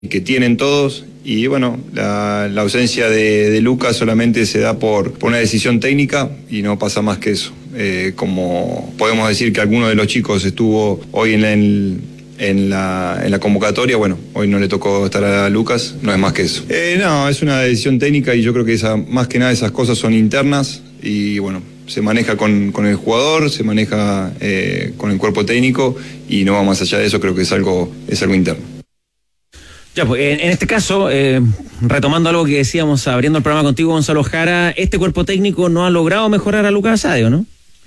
que tienen todos, y bueno, la ausencia de Lucas solamente se da por una decisión técnica y no pasa más que eso. Como podemos decir que alguno de los chicos estuvo hoy en la convocatoria, bueno, hoy no le tocó estar a Lucas, no es más que eso. No, es una decisión técnica y yo creo que más que nada esas cosas son internas y bueno, se maneja con el jugador, se maneja con el cuerpo técnico y no va más allá de eso, creo que es algo interno. Ya, pues en este caso, retomando algo que decíamos abriendo el programa contigo, Gonzalo Jara, este cuerpo técnico no ha logrado mejorar a Lucas Asadi, ¿no?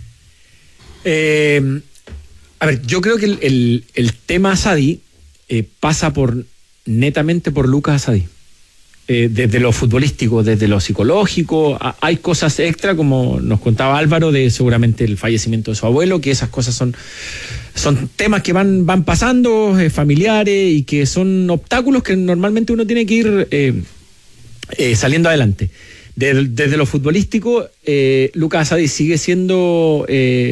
A ver, yo creo que el tema Asadi pasa netamente por Lucas Asadi. Desde lo futbolístico, desde lo psicológico, hay cosas extra, como nos contaba Álvaro, de seguramente el fallecimiento de su abuelo, que esas cosas son temas que van pasando, familiares, y que son obstáculos que normalmente uno tiene que ir saliendo adelante. Desde lo futbolístico, Lucas Asadi sigue siendo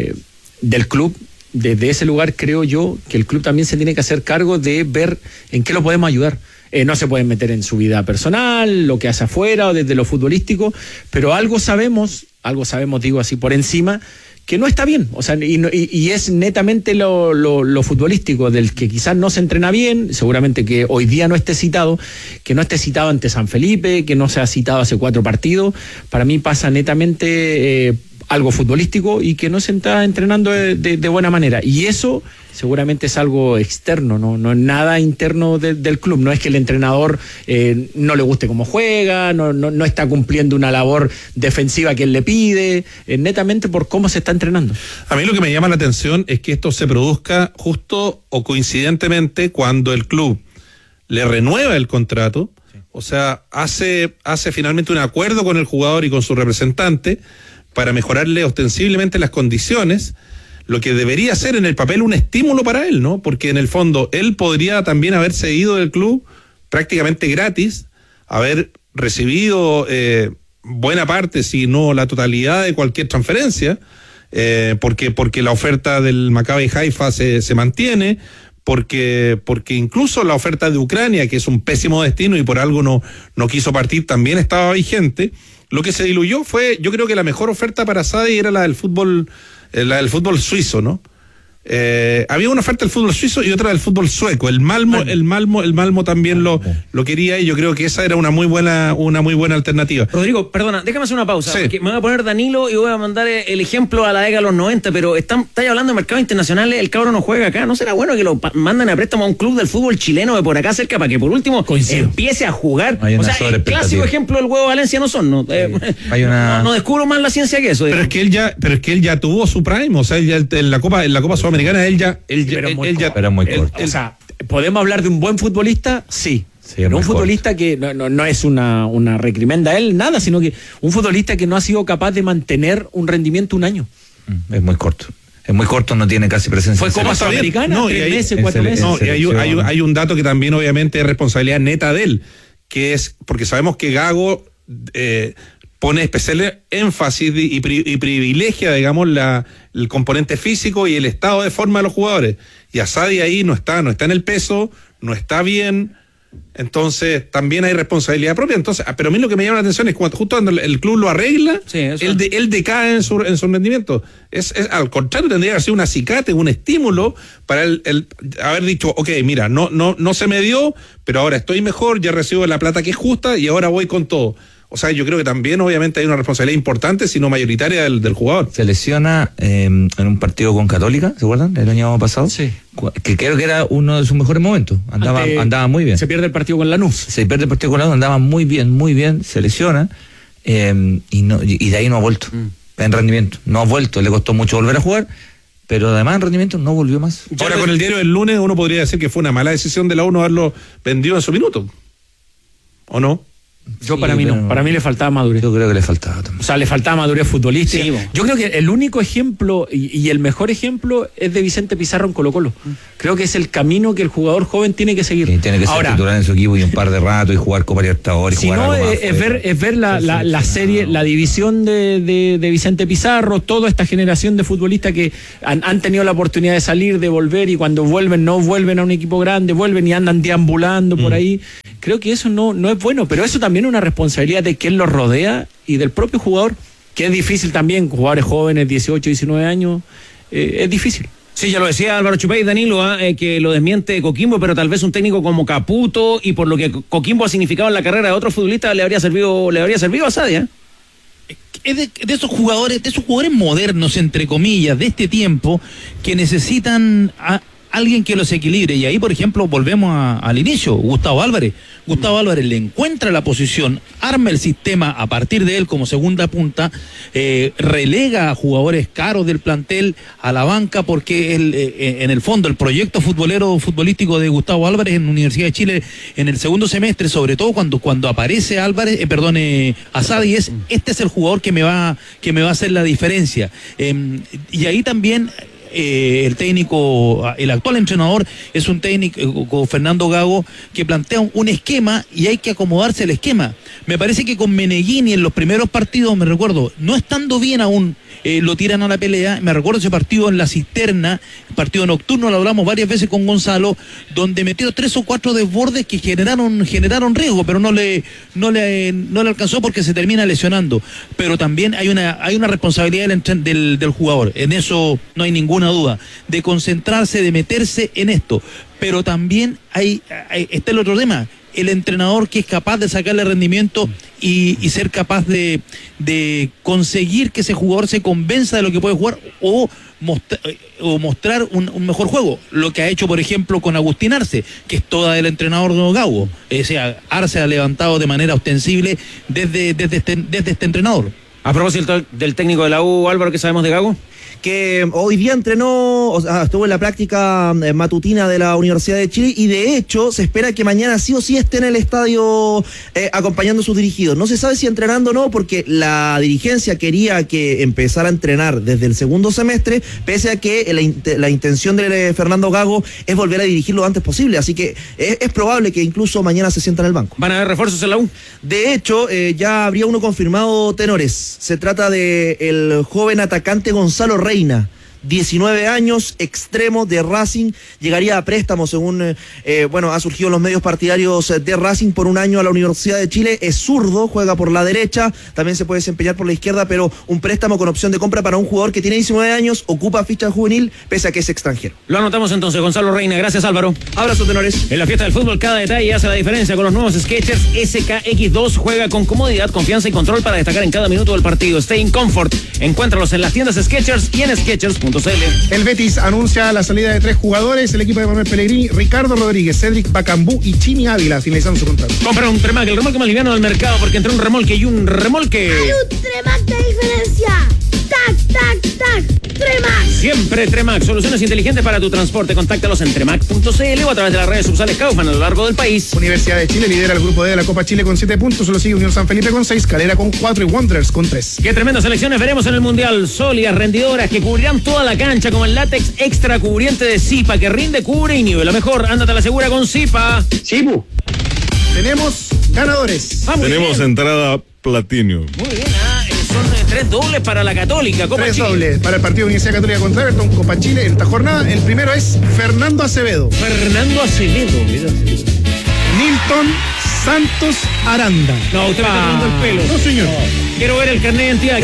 del club. Desde ese lugar creo yo que el club también se tiene que hacer cargo de ver en qué lo podemos ayudar. No se pueden meter en su vida personal, lo que hace afuera o desde lo futbolístico, pero algo sabemos, digo así por encima, que no está bien. O sea, y es netamente lo futbolístico, del que quizás no se entrena bien, seguramente que hoy día no esté citado, que no esté citado ante San Felipe, que no se ha citado hace 4 partidos. Para mí pasa netamente algo futbolístico y que no se está entrenando de buena manera. Y eso seguramente es algo externo, no es nada interno del club. No es que el entrenador no le guste cómo juega, no está cumpliendo una labor defensiva que él le pide, netamente por cómo se está entrenando. A mí lo que me llama la atención es que esto se produzca justo o coincidentemente cuando el club le renueva el contrato, sí. O sea, hace finalmente un acuerdo con el jugador y con su representante para mejorarle ostensiblemente las condiciones, lo que debería ser en el papel un estímulo para él, ¿no? Porque en el fondo él podría también haberse ido del club prácticamente gratis, haber recibido buena parte, si no la totalidad de cualquier transferencia, porque la oferta del Maccabi Haifa se mantiene, porque incluso la oferta de Ucrania, que es un pésimo destino y por algo no quiso partir, también estaba vigente. Lo que se diluyó fue, yo creo que la mejor oferta para Asadi era la del fútbol suizo, ¿no? Había una oferta del fútbol suizo y otra del fútbol sueco. El Malmo también lo quería, y yo creo que esa era una muy buena alternativa. Rodrigo, perdona, déjame hacer una pausa, sí. Porque me voy a poner Danilo y voy a mandar el ejemplo a la década de los 90, pero estáis hablando de mercados internacionales, el cabro no juega acá. ¿No será bueno que lo manden a préstamo a un club del fútbol chileno de por acá cerca para que por último empiece a jugar? O sea, el clásico ejemplo del huevo Valencia no son, ¿no? No descubro más la ciencia que eso. Pero es que él ya tuvo su prime, o sea, él ya en la Copa Sudamericana pero muy corto. O sea, ¿podemos hablar de un buen futbolista? Sí. Pero un futbolista corto, que no es una reprimenda a él, nada, sino que un futbolista que no ha sido capaz de mantener un rendimiento un año. Es muy corto. Es muy corto, no tiene casi presencia. Fue Copa Sudamericana, 3 meses, 4 meses. No, y hay un dato que también obviamente es responsabilidad neta de él, que es porque sabemos que Gago pone especial énfasis y privilegia, digamos, el componente físico y el estado de forma de los jugadores. Y Asadi ahí no está en el peso, no está bien. Entonces también hay responsabilidad propia. Entonces, pero a mí lo que me llama la atención es cuando justo cuando el club lo arregla, sí, él decae en su rendimiento. Es al contrario, tendría que ser un acicate, un estímulo para el haber dicho, ok, mira, no se me dio, pero ahora estoy mejor, ya recibo la plata que es justa y ahora voy con todo. O sea, yo creo que también obviamente hay una responsabilidad importante, si no mayoritaria, del jugador. Se lesiona en un partido con Católica, ¿se acuerdan? El año pasado. Sí. Que creo que era uno de sus mejores momentos. Andaba muy bien. Se pierde el partido con Lanús. Andaba muy bien, se lesiona y de ahí no ha vuelto. En rendimiento. No ha vuelto, le costó mucho volver a jugar, pero además en rendimiento no volvió más. Ahora con el diario del lunes uno podría decir que fue una mala decisión de la U no haberlo vendido en su minuto. ¿O no? Yo para mí no, para mí le faltaba madurez. Yo creo que le faltaba también. O sea, le faltaba madurez futbolística. Sí, yo creo que el único ejemplo y el mejor ejemplo es de Vicente Pizarro en Colo-Colo. Creo que es el camino que el jugador joven tiene que seguir. Y tiene que ser titular en su equipo y un par de rato y jugar Copa Libertadores. Si no, es ver la serie, la división de Vicente Pizarro, toda esta generación de futbolistas que han tenido la oportunidad de salir, de volver, y cuando vuelven no vuelven a un equipo grande, vuelven y andan deambulando por ahí. Creo que eso no es bueno, pero eso también es una responsabilidad de quien los rodea y del propio jugador, que es difícil también, jugadores jóvenes, 18, 19 años, es difícil. Sí, ya lo decía Álvaro Chupay, Danilo, que lo desmiente Coquimbo, pero tal vez un técnico como Caputo, y por lo que Coquimbo ha significado en la carrera de otros futbolistas, le habría servido a Sadia. Es de esos jugadores modernos, entre comillas, de este tiempo, que necesitan alguien que los equilibre. Y ahí, por ejemplo, volvemos al inicio, Gustavo Álvarez. Gustavo Álvarez le encuentra la posición, arma el sistema a partir de él como segunda punta, relega a jugadores caros del plantel a la banca, porque en el fondo el proyecto futbolístico de Gustavo Álvarez en la Universidad de Chile en el segundo semestre, sobre todo cuando aparece Asadi, este es el jugador que me va a hacer la diferencia. Y ahí también el técnico, el actual entrenador es un técnico, Fernando Gago, que plantea un esquema y hay que acomodarse al esquema. Me parece que con Meneghini en los primeros partidos, me recuerdo, no estando bien aún, lo tiran a la pelea. Me recuerdo ese partido en la Cisterna, partido nocturno, lo hablamos varias veces con Gonzalo, donde metió 3 o 4 desbordes que generaron riesgo, pero no le alcanzó porque se termina lesionando. Pero también hay una responsabilidad del jugador, en eso no hay ninguna duda, de concentrarse, de meterse en esto. Pero también está el otro tema, el entrenador que es capaz de sacarle rendimiento y ser capaz de conseguir que ese jugador se convenza de lo que puede jugar o mostrar un mejor juego. Lo que ha hecho, por ejemplo, con Agustín Arce, que es toda del entrenador de Gago. O sea, Arce ha levantado de manera ostensible desde este entrenador. A propósito del técnico de la U, Álvaro, ¿qué sabemos de Gago? Que hoy día estuvo en la práctica matutina de la Universidad de Chile, y de hecho se espera que mañana sí o sí esté en el estadio acompañando a sus dirigidos. No se sabe si entrenando o no, porque la dirigencia quería que empezara a entrenar desde el segundo semestre, pese a que la intención de Fernando Gago es volver a dirigir lo antes posible, así que es probable que incluso mañana se sienta en el banco. ¿Van a haber refuerzos en la U? De hecho, ya habría uno confirmado, tenores. Se trata del joven atacante Gonzalo Reina, 19 años, extremo de Racing, llegaría a préstamo según, ha surgido en los medios partidarios de Racing por un año a la Universidad de Chile. Es zurdo, juega por la derecha, también se puede desempeñar por la izquierda, pero un préstamo con opción de compra para un jugador que tiene 19 años, ocupa ficha juvenil, pese a que es extranjero. Lo anotamos entonces, Gonzalo Reina. Gracias, Álvaro. Abrazo, tenores. En la fiesta del fútbol, cada detalle hace la diferencia con los nuevos Skechers SKX2. Juega con comodidad, confianza y control para destacar en cada minuto del partido. Stay in comfort. Encuéntralos en las tiendas Skechers y en Skechers.cl. El Betis anuncia la salida de 3 jugadores, el equipo de Manuel Pellegrini, Ricardo Rodríguez, Cedric Bacambú y Chimi Ávila, finalizando su contrato. Compra un Tremac, el remolque más liviano del mercado, porque entre un remolque y un remolque hay un Tremac de diferencia. ¡Tac, tac, tac! ¡Tremac! Siempre Tremac, soluciones inteligentes para tu transporte. Contáctalos en tremac.cl o a través de las redes sociales Kaufman a lo largo del país. Universidad de Chile lidera el grupo D de la Copa Chile con 7 puntos, solo sigue Unión San Felipe con 6, Calera con 4 y Wanderers con 3. Qué tremendas selecciones veremos en el Mundial. Sólidas, rendidoras, que cubrirán toda la cancha, como el látex extra cubriente de Zipa, que rinde, cubre y nivela mejor. Ándate a la segura con Zipa. Chibu. Tenemos ganadores. Tenemos bien. Entrada Platinum. Muy bien, son 3 dobles para la Católica. Copa 3 Chile. dobles para el partido de Universidad Católica contra Everton, Copa Chile, en esta jornada. El primero es Fernando Acevedo. Fernando Acevedo. Nilton Santos Aranda. No, usted me está tomando el pelo. No, señor. Quiero ver el carnet de identidad.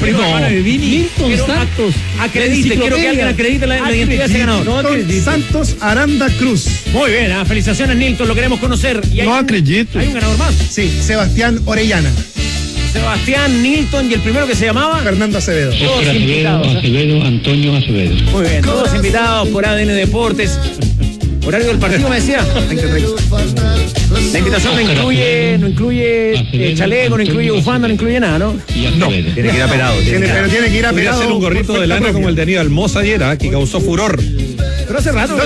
Quiero Santos. Acredite, quiero que alguien acredite la identidad de ese ganador. Nilton Santos Aranda Cruz. Muy bien, felicitaciones, Nilton, lo queremos conocer. Y No acredito. Hay un ganador más. Sí, Sebastián Orellana. Sebastián, Nilton y el primero que se llamaba Fernando Acevedo. todos invitados. Antonio Acevedo. Muy bien, todos invitados por ADN Deportes. Horario del partido, me decía. La invitación no incluye chaleco, no incluye bufanda, no incluye nada, ¿no? No, tiene que ir apelado. Pero tiene que ir Podría apelado. ser un gorrito de lana como el de Aníbal Mosa ayer, que causó furor. Pero hace rato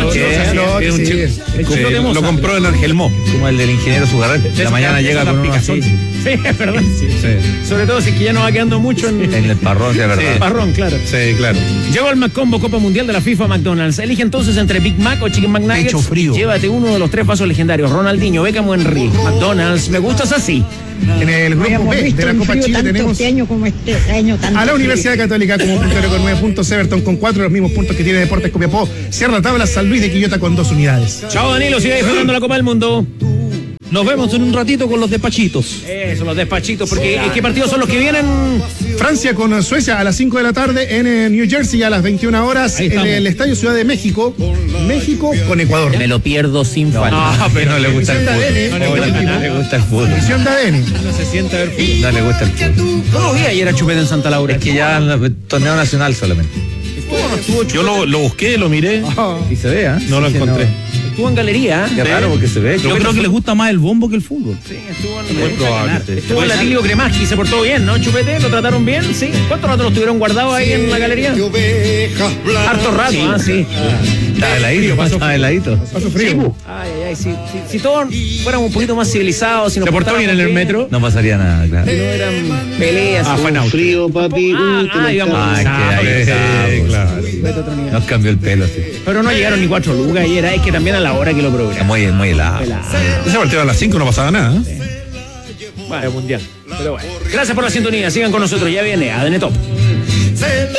lo compró en Argelmó. Como el del ingeniero Sugarret. La mañana llega con uno así. Sí, es verdad. Sobre todo si es que ya no va quedando mucho en el parrón, de verdad. El parrón, claro. Sí, claro. Llegó el McCombo Copa Mundial de la FIFA McDonald's. Elige entonces entre Big Mac o Chicken McNuggets. Pecho frío. Llévate uno de los 3 vasos legendarios. Ronaldinho, Beckham o Henry. McDonald's, me gustas así. En el grupo B de la Copa Chile tenemos a la Universidad Católica como puntero con 9 puntos, Everton con 4, los mismos puntos que tiene Deportes Copiapó, cierra tabla San Luis de Quillota con 2 unidades. Chao Danilo, sigue disfrutando la Copa del Mundo. Nos vemos en un ratito con los despachitos. Eso, los despachitos, porque ¿qué partidos son los que vienen? Francia con Suecia a las 5 de la tarde en New Jersey a las 21 horas en el Estadio Ciudad de México. México con Ecuador. Me lo pierdo sin falta. Pero no le gusta el fútbol. No le gusta el fútbol. Edición de ADN. No se sienta a ver fútbol. No le gusta el fútbol. No lo vi ayer a Chupete en Santa Laura. Es que ya torneo nacional solamente. Yo lo busqué, lo miré y se ve, ¿eh? No lo encontré. Estuvo en galería. Qué raro porque se ve. Yo creo que les gusta más el bombo que el fútbol. Sí, estuvo en Muy probable. Estuvo en la Tilio Cremaski, se portó bien, ¿no? Chupete, lo trataron bien, sí. ¿Cuánto rato lo estuvieron guardados ahí en la galería? Harto rato, sí. Estaba heladito. Paso frío. Ay. Si todos fuéramos un poquito más civilizados, si nos ¿Se portó bien en el metro? No pasaría nada, claro. Si no eran peleas. Fue en auto. Frío, papi. Íbamos. Claro. Nos cambió el pelo, sí. Pero no llegaron ni 4 lucas ayer, es que también a la hora que lo programan. Muy helado. Ese partido a las 5 no pasaba nada. Bueno, mundial. Pero bueno. Gracias por la sintonía, sigan con nosotros, ya viene ADN Top. Se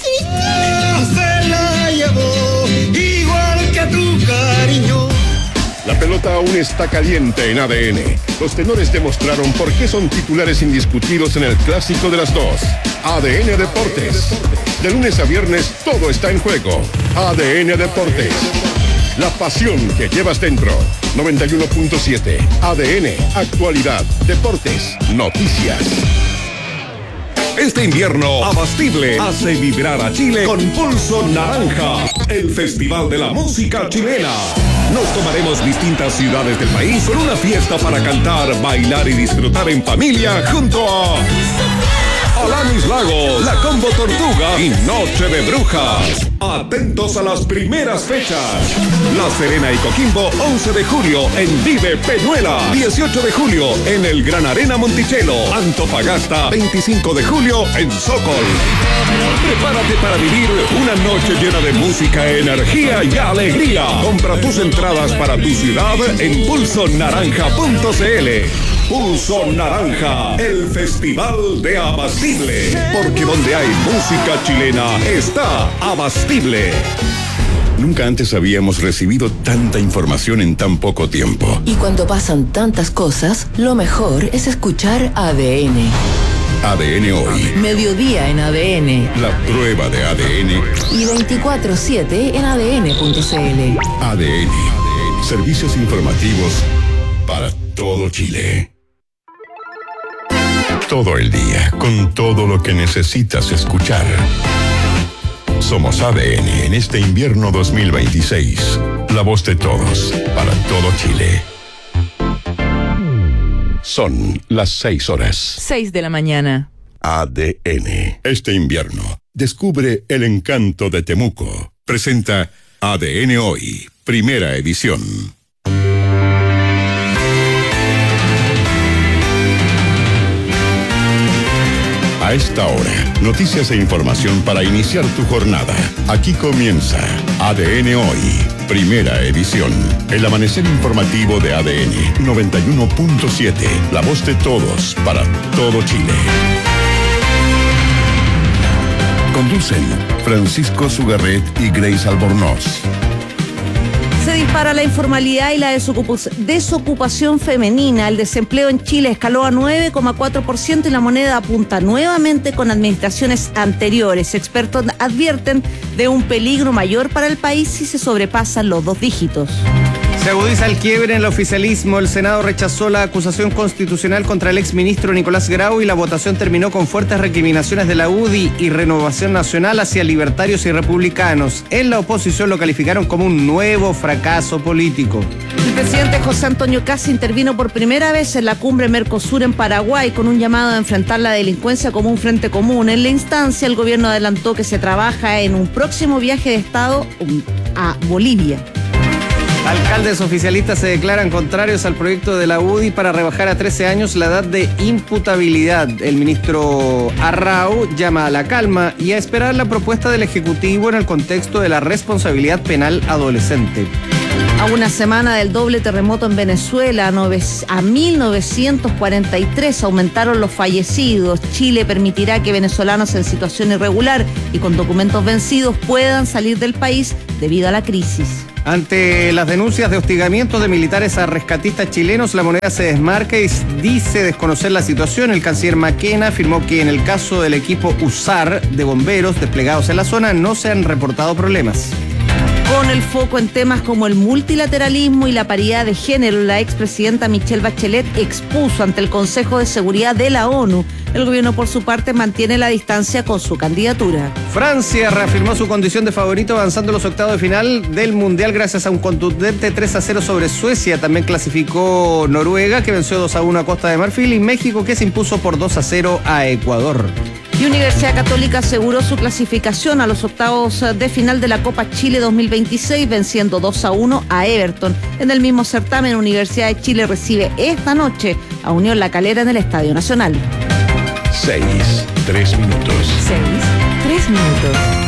la llevó igual que tu cariño. La pelota aún está caliente en ADN. Los tenores demostraron por qué son titulares indiscutidos en el clásico de las 2. ADN Deportes. De lunes a viernes todo está en juego. ADN Deportes. La pasión que llevas dentro. 91.7. ADN. Actualidad. Deportes. Noticias. Este invierno, Abastible hace vibrar a Chile con Pulso Naranja, el festival de la música chilena. Nos tomaremos distintas ciudades del país con una fiesta para cantar, bailar y disfrutar en familia junto a Alanis Lagos, La Combo Tortuga y Noche de Brujas. Atentos a las primeras fechas. La Serena y Coquimbo, 11 de julio en Vive Peñuela. 18 de julio en el Gran Arena Monticello. Antofagasta, 25 de julio en Sokol. Prepárate para vivir una noche llena de música, energía y alegría. Compra tus entradas para tu ciudad en pulsonaranja.cl. Pulso Naranja, el festival de Abastible. Porque donde hay música chilena está Abastible. Nunca antes habíamos recibido tanta información en tan poco tiempo. Y cuando pasan tantas cosas, lo mejor es escuchar ADN. ADN Hoy. Mediodía en ADN. La prueba de ADN. Y 24/7 en ADN.cl. ADN. Servicios informativos para todo Chile. Todo el día, con todo lo que necesitas escuchar. Somos ADN en este invierno 2026. La voz de todos, para todo Chile. Son las 6 horas. 6 de la mañana. ADN. Este invierno, descubre el encanto de Temuco. Presenta ADN Hoy, primera edición. A esta hora, noticias e información para iniciar tu jornada. Aquí comienza ADN Hoy, primera edición. El amanecer informativo de ADN 91.7. La voz de todos para todo Chile. Conducen Francisco Sugarret y Grace Albornoz. Se dispara la informalidad y la desocupación femenina. El desempleo en Chile escaló a 9,4% y la moneda apunta nuevamente con administraciones anteriores. Expertos advierten de un peligro mayor para el país si se sobrepasan los 2 dígitos. Se agudiza el quiebre en el oficialismo. El Senado rechazó la acusación constitucional contra el exministro Nicolás Grau y la votación terminó con fuertes recriminaciones de la UDI y Renovación Nacional hacia libertarios y republicanos. En la oposición lo calificaron como un nuevo fracaso político. El presidente José Antonio Kast intervino por primera vez en la cumbre Mercosur en Paraguay con un llamado a enfrentar la delincuencia como un frente común. En la instancia, el gobierno adelantó que se trabaja en un próximo viaje de Estado a Bolivia. Alcaldes oficialistas se declaran contrarios al proyecto de la UDI para rebajar a 13 años la edad de imputabilidad. El ministro Arrau llama a la calma y a esperar la propuesta del Ejecutivo en el contexto de la responsabilidad penal adolescente. A una semana del doble terremoto en Venezuela, a 1.943 aumentaron los fallecidos. Chile permitirá que venezolanos en situación irregular y con documentos vencidos puedan salir del país debido a la crisis. Ante las denuncias de hostigamiento de militares a rescatistas chilenos, la moneda se desmarca y dice desconocer la situación. El canciller Maquena afirmó que en el caso del equipo USAR de bomberos desplegados en la zona no se han reportado problemas. Con el foco en temas como el multilateralismo y la paridad de género, la expresidenta Michelle Bachelet expuso ante el Consejo de Seguridad de la ONU. El gobierno, por su parte, mantiene la distancia con su candidatura. Francia reafirmó su condición de favorito avanzando a los octavos de final del Mundial gracias a un contundente 3-0 sobre Suecia. También clasificó Noruega, que venció 2-1 a Costa de Marfil, y México, que se impuso por 2-0 a Ecuador. Y Universidad Católica aseguró su clasificación a los octavos de final de la Copa Chile 2026, venciendo 2-1 a Everton. En el mismo certamen, Universidad de Chile recibe esta noche a Unión La Calera en el Estadio Nacional. 6, 3 minutos. 6, 3 minutos.